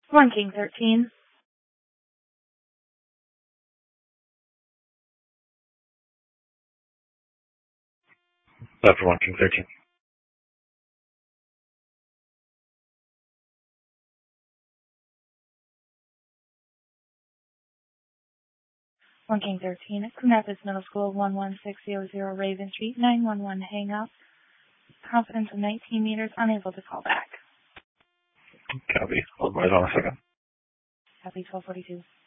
1 King 13. After 1 King 13. 1 King 13. Clematis Middle School, 11600 Raven Street, 911 hangout. Confidence of 19 meters, unable to call back. Copy. Hold my on a second. Copy 1242.